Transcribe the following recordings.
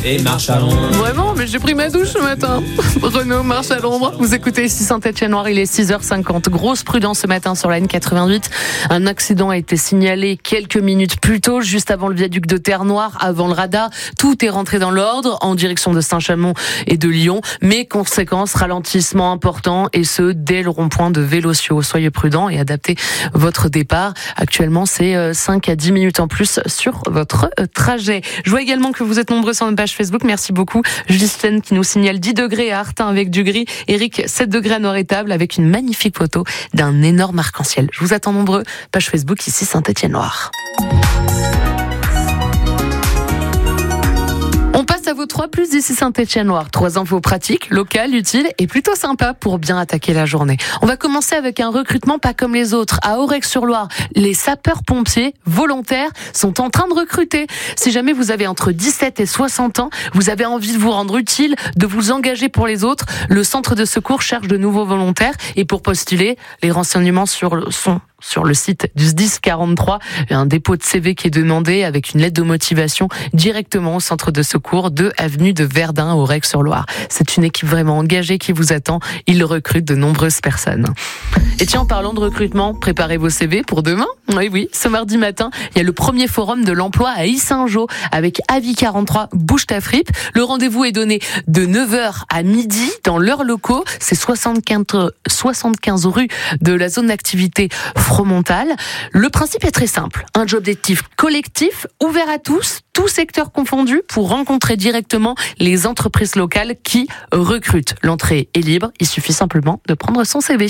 et marche à l'ombre. Vraiment, mais j'ai pris ma douche ce matin. Renaud marche à l'ombre. Vous écoutez ici Saint-Étienne-Noir, il est 6h50. Grosse prudence ce matin sur la N88. Un accident a été signalé quelques minutes plus tôt, juste avant le viaduc de Terre-Noire, avant le radar. Tout est rentré dans l'ordre en direction de Saint-Chamond et de Lyon. Mais conséquence, ralentissement important, et ce, dès le rond-point de Vélocieux. Soyez prudents et adaptez votre départ. Actuellement, c'est 5 à 10 minutes en plus sur votre trajet. Je vois également que vous êtes nombreux sur notre page Facebook. Merci beaucoup. Justine qui nous signale 10 degrés à Artin avec du gris. Eric, 7 degrés à Noir-Étable avec une magnifique photo d'un énorme arc-en-ciel. Je vous attends nombreux. Page Facebook ici Saint-Étienne-Noir. On passe à vos 3+ d'ici Saint-Étienne-Noir. 3 infos pratiques, locales, utiles et plutôt sympas pour bien attaquer la journée. On va commencer avec un recrutement pas comme les autres. À Aurec-sur-Loire, les sapeurs-pompiers volontaires sont en train de recruter. Si jamais vous avez entre 17 et 60 ans, vous avez envie de vous rendre utile, de vous engager pour les autres, le centre de secours cherche de nouveaux volontaires. Et pour postuler, les renseignements sur le site du SDIS 43, un dépôt de CV qui est demandé avec une lettre de motivation directement au centre de secours de avenue de Verdun à Aurec-sur-Loire. C'est une équipe vraiment engagée qui vous attend. Ils recrutent de nombreuses personnes. Et tiens, en parlant de recrutement, préparez vos CV pour demain. Oui, ce mardi matin, il y a le premier forum de l'emploi à Yssingeaux avec Avis 43 Bouge ta fripe. Le rendez-vous est donné de 9h à midi dans leurs locaux. C'est 75 rue de la zone d'activité Fromental. Le principe est très simple. Un job d'actif collectif, ouvert à tous secteurs confondus, pour rencontrer directement les entreprises locales qui recrutent. L'entrée est libre, il suffit simplement de prendre son CV.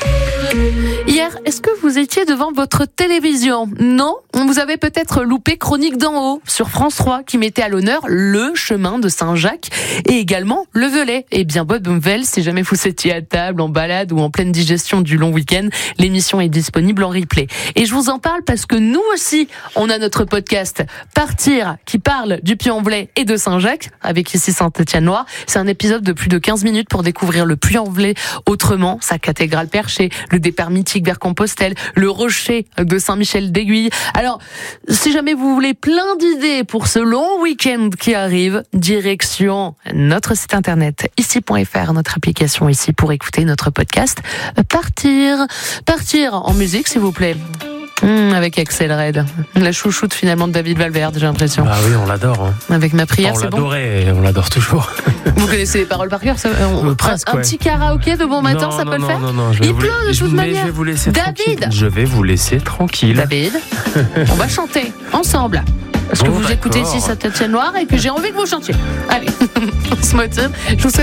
Hier, est-ce que vous étiez devant votre télévision ? Non ? Vous avez peut-être loupé Chronique d'en haut sur France 3 qui mettait à l'honneur le chemin de Saint-Jacques et également le Velay. Et bien, bonne nouvelle, si jamais vous étiez à table, en balade ou en pleine digestion du long week-end, l'émission est disponible en replay. Et je vous en parle parce que nous aussi, on a notre podcast Partir qui parle du Puy-en-Velay et de Saint-Jacques avec ici Saint-Étienne-Noir. C'est un épisode de plus de 15 minutes pour découvrir le Puy-en-Velay autrement, sa cathédrale perchée, le départ mythique vers Compostelle, le rocher de Saint-Michel-d'Aiguille. Alors, si jamais vous voulez plein d'idées pour ce long week-end qui arrive, direction notre site internet ici.fr, notre application ici pour écouter notre podcast Partir en musique s'il vous plaît. Avec Axel Red, la chouchoute finalement de David Valverde, j'ai l'impression. Ah oui, on l'adore. Hein. Avec ma prière, on c'est bon. l'adorait, et on l'adore toujours. Vous connaissez les paroles par cœur, presque, un petit karaoké de bon matin, ça peut le faire. Non, il pleut de toute manière. Je vais vous laisser David, tranquille. Je vais vous laisser tranquille. David, on va chanter ensemble. Parce que vous écoutez ici Saint-Étienne-Noir et que j'ai envie que vous chantiez. Allez, on se motive. Je vous souhaite